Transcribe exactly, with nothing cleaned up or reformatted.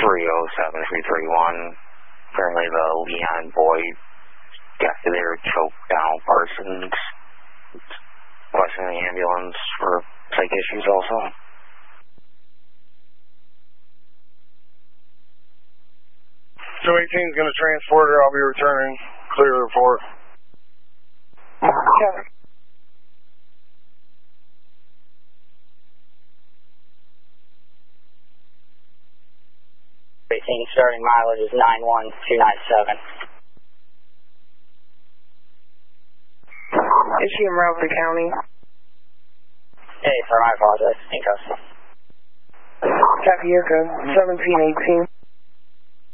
three oh seven three three one. Apparently the Leon Boyd got to there, choked down Parsons. Questioning the ambulance for psych issues also. two eighteen is going to transport her. I'll be returning. Clear report. Okay. eighteen starting mileage is nine one two nine seven. Is she in Raleigh County? Hey, sir, I apologize. In custody. Tapioca, seventeen eighteen.